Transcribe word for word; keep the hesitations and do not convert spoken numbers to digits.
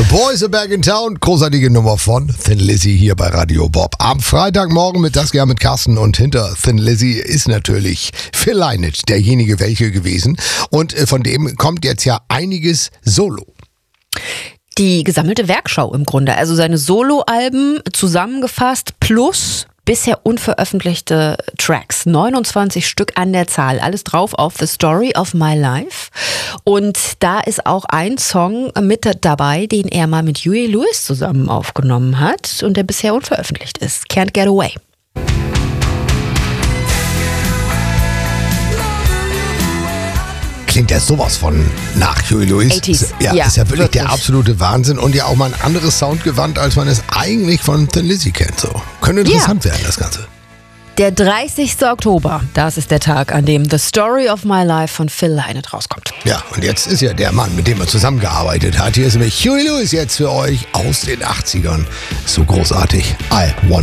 Boys are back in town. Großartige Nummer von Thin Lizzy hier bei Radio Bob. Am Freitagmorgen mit Das Jahr mit Carsten und hinter Thin Lizzy ist natürlich Phil Lynott, derjenige welche gewesen. Und von dem kommt jetzt ja einiges solo. Die gesammelte Werkschau im Grunde, also seine Soloalben zusammengefasst plus bisher unveröffentlichte Tracks, neunundzwanzig Stück an der Zahl, alles drauf auf The Story of My Life. Und da ist auch ein Song mit dabei, den er mal mit Huey Lewis zusammen aufgenommen hat und der bisher unveröffentlicht ist, Can't Get Away. Klingt ja sowas von nach Huey Lewis. achtziger. Ja, Ja, ist ja wirklich, wirklich der absolute Wahnsinn und ja auch mal ein anderes Soundgewand, als man es eigentlich von Thin Lizzy kennt. So. Könnte interessant Ja. werden, das Ganze. Der dreißigster Oktober, das ist der Tag, an dem The Story of My Life von Phil Lynott rauskommt. Ja, und jetzt ist ja der Mann, mit dem er zusammengearbeitet hat. Hier ist nämlich Huey Lewis jetzt für euch aus den achtzigern. So großartig. I want